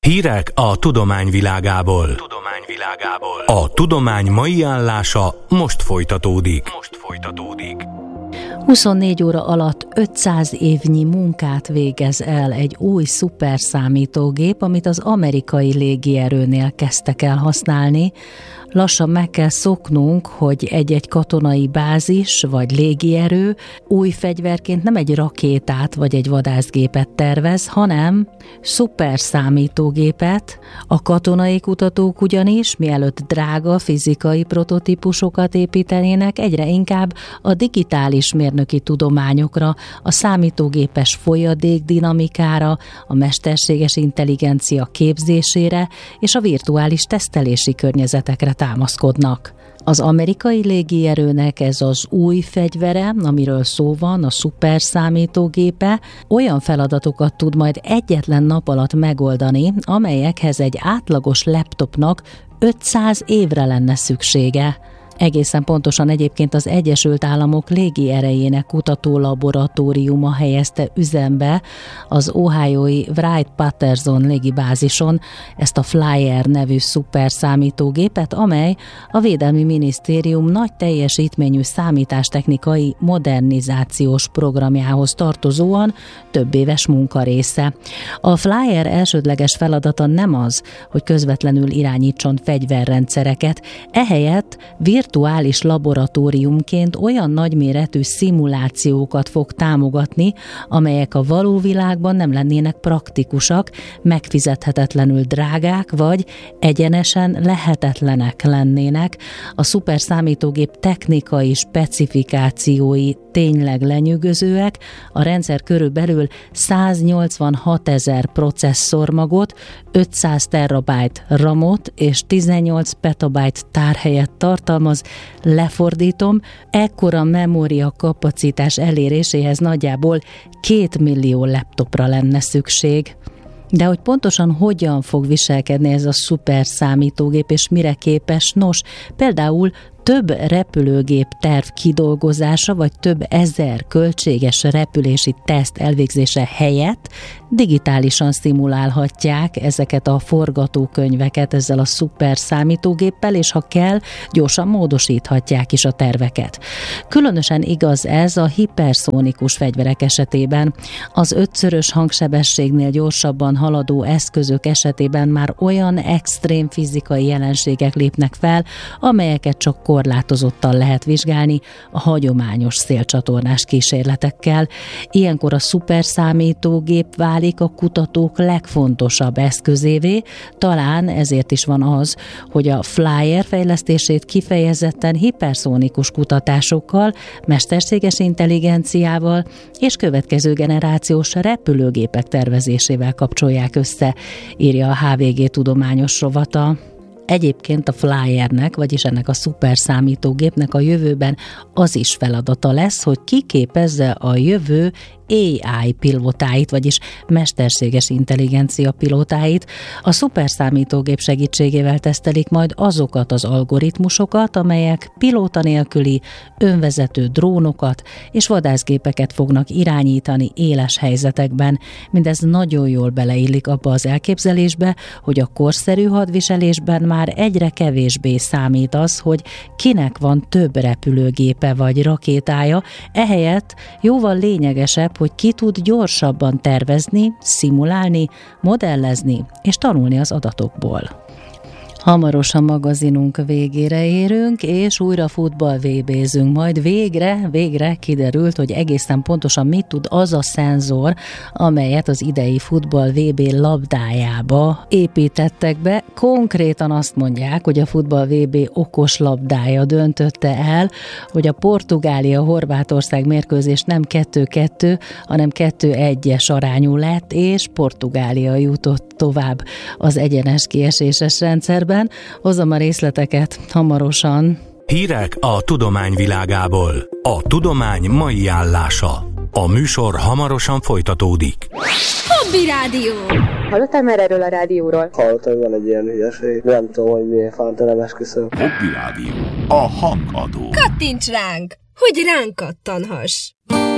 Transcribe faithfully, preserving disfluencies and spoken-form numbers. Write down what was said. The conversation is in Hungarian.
Hírek a tudomány világából. Tudomány világából. A tudomány mai állása most folytatódik. Most folytatódik. huszonnégy óra alatt ötszáz évnyi munkát végez el egy új szuperszámítógép, amit az amerikai légierőnél kezdtek el használni. Lassan meg kell szoknunk, hogy egy-egy katonai bázis vagy légierő új fegyverként nem egy rakétát vagy egy vadászgépet tervez, hanem szuperszámítógépet. A katonai kutatók ugyanis, mielőtt drága fizikai prototípusokat építenének, egyre inkább a digitális mérnöki tudományokra, a számítógépes folyadék dinamikára, a mesterséges intelligencia képzésére és a virtuális tesztelési környezetekre támaszkodnak. Az amerikai légierőnek ez az új fegyvere, amiről szó van, a szuperszámítógépe, olyan feladatokat tud majd egyetlen nap alatt megoldani, amelyekhez egy átlagos laptopnak ötszáz évre lenne szüksége. Egészen pontosan egyébként az Egyesült Államok légierejének kutatólaboratóriuma helyezte üzembe az ohiói Wright-Patterson légibázison ezt a Flyer nevű szuperszámítógépet, amely a Védelmi Minisztérium nagy teljesítményű számítástechnikai modernizációs programjához tartozóan több éves munkarésze. A Flyer elsődleges feladata nem az, hogy közvetlenül irányítson fegyverrendszereket, ehelyett virtuális laboratóriumként olyan nagyméretű szimulációkat fog támogatni, amelyek a való világban nem lennének praktikusak, megfizethetetlenül drágák, vagy egyenesen lehetetlenek lennének. A szuperszámítógép technikai specifikációi tényleg lenyűgözőek, a rendszer körülbelül száznyolcvanhatezer processzormagot, ötszáz terabyte ramot és tizennyolc petabyte tárhelyet tartalmaz. Lefordítom, ekkora memória kapacitás eléréséhez nagyjából két millió laptopra lenne szükség. De hogy pontosan hogyan fog viselkedni ez a szuper számítógép, és mire képes? Nos, például több repülőgép terv kidolgozása, vagy több ezer költséges repülési teszt elvégzése helyett digitálisan szimulálhatják ezeket a forgatókönyveket ezzel a szuper számítógéppel, és ha kell, gyorsan módosíthatják is a terveket. Különösen igaz ez a hiperszónikus fegyverek esetében. Az ötszörös hangsebességnél gyorsabban haladó eszközök esetében már olyan extrém fizikai jelenségek lépnek fel, amelyeket csak korlátozottan lehet vizsgálni a hagyományos szélcsatornás kísérletekkel. Ilyenkor a szuperszámítógép válik a kutatók legfontosabb eszközévé, talán ezért is van az, hogy a Flyer fejlesztését kifejezetten hiperszónikus kutatásokkal, mesterséges intelligenciával és következő generációs repülőgépek tervezésével kapcsolják össze, írja a há vé gé tudományos rovata. Egyébként a Flyernek, vagyis ennek a szuperszámítógépnek a jövőben az is feladata lesz, hogy kiképezze a jövő á i pilótáit, vagyis mesterséges intelligencia pilótáit. A szuperszámítógép segítségével tesztelik majd azokat az algoritmusokat, amelyek pilóta nélküli önvezető drónokat és vadászgépeket fognak irányítani éles helyzetekben. Mindez nagyon jól beleillik abba az elképzelésbe, hogy a korszerű hadviselésben már egyre kevésbé számít az, hogy kinek van több repülőgépe vagy rakétája, ehelyett jóval lényegesebb, hogy ki tud gyorsabban tervezni, szimulálni, modellezni és tanulni az adatokból. Hamarosan magazinunk végére érünk, és újra futball vé bézünk. Majd végre, végre kiderült, hogy egészen pontosan mit tud az a szenzor, amelyet az idei futball vé bé labdájába építettek be. Konkrétan azt mondják, hogy a futball vé bé okos labdája döntötte el, hogy a Portugália-Horvátország mérkőzés nem kettő kettő, hanem kettő egyes arányú lett, és Portugália jutott tovább az egyenes kieséses rendszerben. Hozom a részleteket hamarosan. Hírek a tudomány világából. A tudomány mai állása. A műsor hamarosan folytatódik. Hobby Rádió! Hallottál már erről a rádióról? Hallottam, hogy van egy ilyen hülyeség. Nem tudom, hogy miért fánt, nem esküszöm. Hobby Rádió. A hangadó. Kattints ránk, hogy ránk kattanhass!